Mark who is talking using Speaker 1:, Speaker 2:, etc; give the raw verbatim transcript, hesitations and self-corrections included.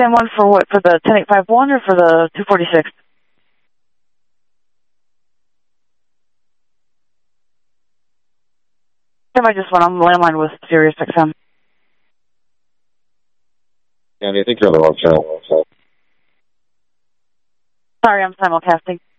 Speaker 1: Stand one for what? For the ten eight five one or for the two forty-six? I just went on the landline with Sirius X M.
Speaker 2: Yeah, I think you're on the wrong channel.
Speaker 1: Sorry, I'm simulcasting.